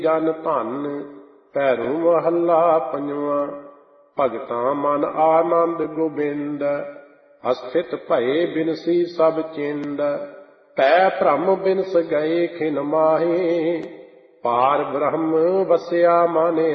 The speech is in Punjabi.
ਜਨ ਧਨ। ਭੈਰੋ ਮਹੱਲਾ ਪੰਜਵਾਂ। ਭਗਤਾਂ ਮਨ ਆਨੰਦ ਗੋਬਿੰਦ। ਅਸਥਿਤ ਭਏ ਬਿਨਸੀ ਸਭ ਚਿੰਦ। ਭੈ ਭ੍ਰਮ ਬਿਨਸ ਗਏ ਖਿਨ ਮਾਹੇ। ਪਾਰ ਬ੍ਰਹਮ ਵਸਿਆ ਮਨ